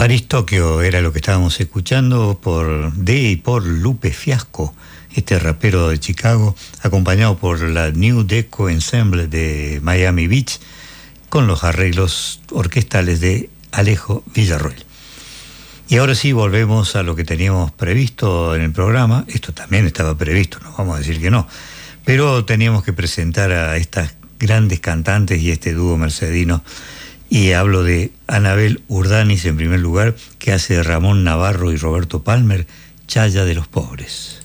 París-Tokio era lo que estábamos escuchando de y por Lupe Fiasco, este rapero de Chicago, acompañado por la New Deco Ensemble de Miami Beach, con los arreglos orquestales de Alejo Villarroel. Y ahora sí volvemos a lo que teníamos previsto en el programa. Esto también estaba previsto, no vamos a decir que no, pero teníamos que presentar a estas grandes cantantes y este dúo mercedino. Y hablo de Anabel Urdanis en primer lugar, que hace de Ramón Navarro y Roberto Palmer, Chaya de los Pobres.